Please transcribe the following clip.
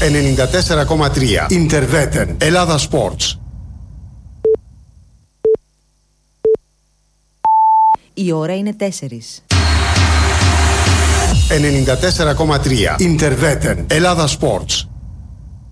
94,3 Interveten Ελλάδα Sports. Η ώρα είναι 4. 94,3 Interveten Ελλάδα Sports.